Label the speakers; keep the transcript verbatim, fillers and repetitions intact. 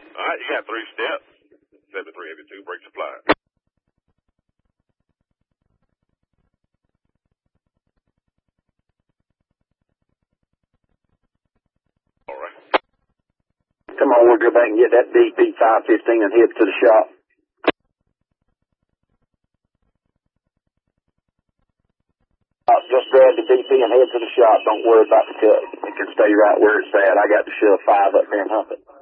Speaker 1: All right, you got three steps. seven three heavy two, brake supply. All right.
Speaker 2: Come on, we'll go back and get that D P five fifteen and head to the shop. Uh, just grab the D P and head to the shop. Don't worry about the cut. It can stay right where it's at. I got to shove five up there and hump it.